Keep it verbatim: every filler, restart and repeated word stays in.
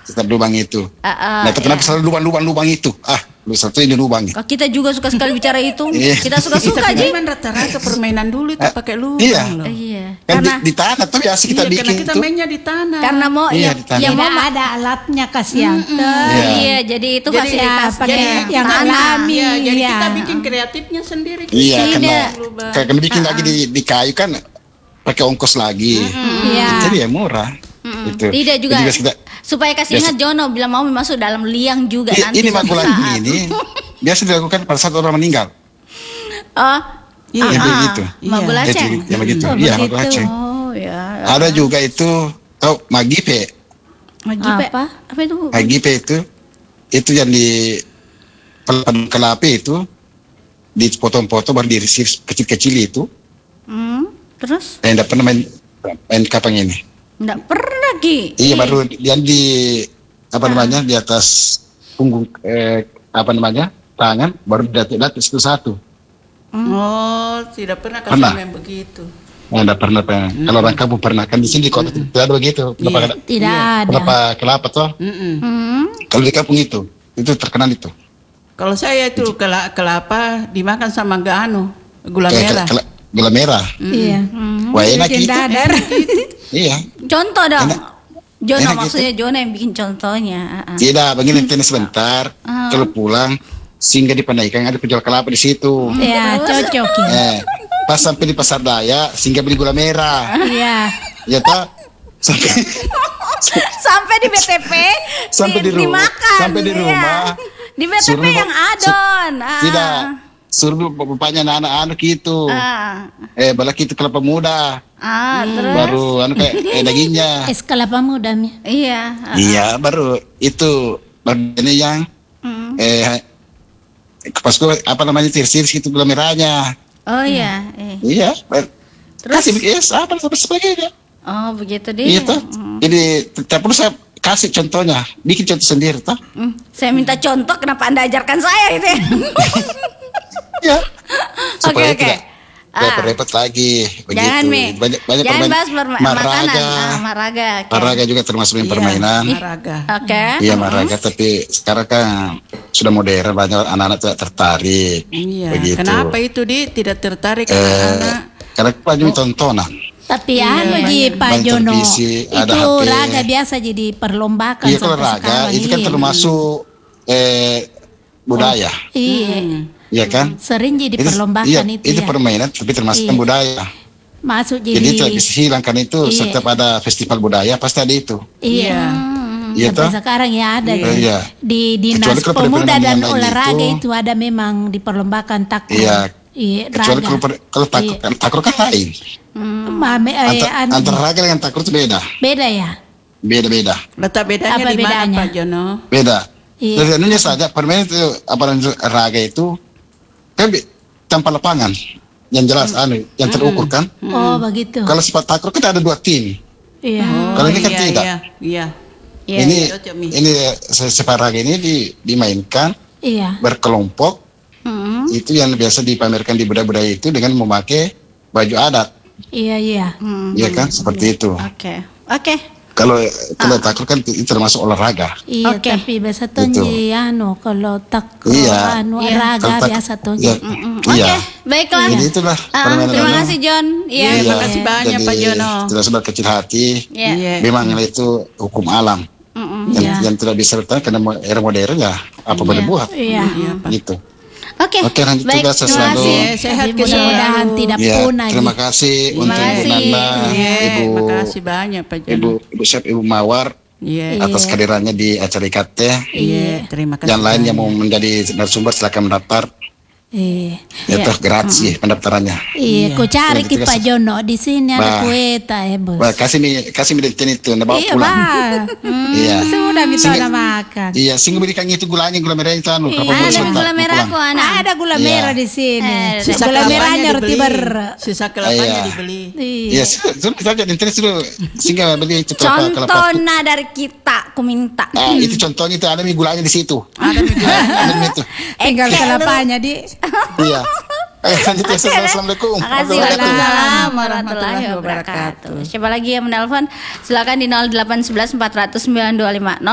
setiap lubang itu. Uh, uh, Nah, kenapa iya. selalu lubang-lubang-lubang itu? Ah, lu satu ini lubangnya. Kok kita juga suka sekali bicara itu. Iya. Kita suka-suka Tapi aja. memang rata-rata permainan dulu itu pakai lubang Iya. loh. Iya. Kan Karena di, di tanah tuh biasa kita Iya, bikin karena kita itu. mainnya di tanah. karena mau Iya, ya, di tanah. ya mau Tidak ada alatnya kasihan. Iya. iya, jadi itu Jadi, fasilitas ya, pakai jadi yang tanah. alami. Iya, jadi Iya. kita bikin kreatifnya sendiri. Iya, Tidak. karena Lubang. karena bikin lagi di, di kayu kan pakai ongkos lagi. Iya. Jadi ya murah. Itu. Tidak juga, Jadi kita, supaya kasih ingat Jono bilang mau masuk dalam liang juga Iya, nanti ini suatu makulah saat. ini biasa dilakukan pada saat orang meninggal. Oh, Iya. Ya, begitu. Magul Ya, Aceh. jadi- ya begitu. Oh, Iya, begitu. Magul Aceh. Oh ya. Ada juga itu tahu magipe. Magipe. Apa? Apa itu? Magipe itu itu yang di pelan kelapa itu dipotong-potong baru dirisif kecil-kecil itu. Hmm, terus? Saya tidak pernah main main kapang ini. Enggak pernah Ki. Iya, baru yang di apa namanya di atas punggung eh, apa namanya tangan baru datuk-datuk satu-satu. Oh, tidak pernah kasih Pernah. main begitu. Nah, tidak pernah, pernah. Kalau orang kampung pernah kan di sini di kota tidak ada begitu. Kenapa Iya. ada? Tidak ada. Kenapa kelapa toh? Mm-mm. Hmm. Kalau di kampung itu itu terkenal itu. Kalau saya itu kela- kelapa dimakan sama ganu, gula Kayak merah. kela- gula merah. Iya. Wah, enak Bikin itu. dadar. Iya. Contoh dong. Enak. Jono Enak maksudnya Jono yang bikin contohnya. Ah, ah. Tidak, begini tenis sebentar. Ah. Kalau pulang singgah di Pandaikan ada penjual kelapa di situ. Ya, cocok ya. Eh, pas sampai di Pasar Daya singgah beli gula merah. Iya. Ya toh? Sampai Sampai di B T P Sampai di rumah. dimakan. Sampai di iya. rumah. Di B T P Suruh yang bap- adon. Ah. tidak suruh bapaknya anak-anak gitu. Ah, Eh, balik itu kelapa muda. ah terus Baru anu kayak eh, dagingnya. Es kelapa muda Mi. iya. ah, Iya, baru itu baru ini yang hmm. eh pas gue apa namanya tiris-tiris itu gula merahnya. Oh iya. Eh. Iya, ber- Terus? kasih yes, apa apa sebagainya. Oh begitu deh. Iya toh. Jadi tidak perlu saya kasih contohnya, bikin contoh sendiri toh. Hmm, saya minta contoh, kenapa Anda ajarkan saya itu ya? Ya. Oke, Supaya oke. tidak Ah. repot-repot lagi begitu. Jangan Mi. Banyak banyak Jangan permain- bahas perma- maraga. makanan. Ah, maraga. oke. Maraga juga termasuk yang permainan. Olahraga. Oke. Iya maraga, tapi sekarang kan sudah modern, banyak anak-anak tidak tertarik. Iya. Begitu. Kenapa itu di tidak tertarik Eh, anak-anak? karena banyak tontonan. Tapi Iya, anu Ji banyak- Pak banyak Jono. televisi, ada Itu H P. raga biasa jadi perlombakan Iya kalau sampai raga sekarang. itu kan Iya. termasuk eh, budaya, Iya. ya kan? Sering jadi Itu- perlombakan iya, itu, itu ya. permainan tapi termasuk Iya. budaya. Masuk Jadi, jadi, itu tidak bisa hilangkan itu. Iya. Setiap ada festival budaya pasti ada itu. Iya. Hmm. Iya Sampai toh? sekarang ya ada Iya. ya. Iya. Di dinas Kecuali kalau pemuda permainan dan yang lain olahraga itu- itu, ada memang diperlombakan takraw. Iya. Iya, Kecuali raga. kalau per- kalau takur, Iya. takur kan lain. Mame, eh, Antar, anu, antara raga dengan takur itu beda, beda ya. beda-beda, Letak bedanya Apa di mana bedanya? Pak Jono? beda. Iya. Dari anunya saja permainan itu apa namanya, raga itu kan bi- tanpa lapangan, yang jelas anu, yang terukur kan. Oh begitu. Kalau sepak takur kan ada dua tim. Iya. Kalau ini kan iya, tidak. Iya, iya. Iya. ini cocok, Mi. ini se- sepak raga ini di, dimainkan Iya. berkelompok. Hmm. Itu yang biasa dipamerkan di budaya-budaya itu dengan memakai baju adat, Iya iya. Hmm. ya kan seperti itu. Oke. Oke. Kalau kalau takur kan itu termasuk olahraga. Iya, Oke. tapi biasa tuh Gitu. ji, anu kalau takraw Iya. anu Iya. raga Kalau tak- biasa tuh. ya, Ji. Oke, iya. baiklah. Jadi itulah Ah, permainan terima anu. kasih John. Iya. Iya, Iya. makasih banyak Jadi, Pak Jono. Tidak sebab kecil hati. Iya. Iya. Memang itu hukum alam. Mm-mm. Yang, Iya. yang tidak bisa bertahan karena mo- era modern ya apa boleh buat. Iya. Iya, Pak. Gitu. Oke. Oke, lanjut Baik, tugas terima selalu. kasih. Iya, sehat Tapi ke mudah-mudahan selalu. tidak Ya, punah. terima Ji. kasih Terima untuk Ibu kasih. Nanda, Iya, Ibu makasih banyak Pak Jono. Ibu Ibu Chef Ibu Mawar Iya. atas kehadirannya di acara I K T. Iya, terima kasih. Yang lain yang banyak. mau menjadi narasumber silakan mendaftar. Iya. Ya toh gratis sih pendaftarannya. Iya, ku cari Iya, ki gitu, Pak kasih. Jono di sini Bah. ada kueta ya bos. Wah, kasih mi kasih mi detin itu, ndak bawa Iya pulang. bang. Iya. Sudah minta Sehingga- ada makan. Iya, sing berikan itu gulanya gula merah itu anu. Iya, kapal Ada sebentar, gula mau merah pulang. kok anak. Ada gula Iya. merah di sini. Eh, Sisa Gula kelapanya merahnya roti dibeli. ber. Sisa kelapanya Iya. dibeli. Iya, sudah kita aja interest dulu. Sehingga beli itu kelapa kelapa. Contoh nah dari kita, aku minta. Ah, itu contohnya itu ada mi gulanya di situ. Ada juga. Ada mi itu. Tinggal Eke, kelapanya di. Iya. Eh, lanjut ya. Assalamualaikum. Makasih. Waalaikumsalam warahmatullahi wabarakatuh. Siapa lagi yang menelpon? Silakan di nol delapan satu satu empat nol nol sembilan dua lima nol.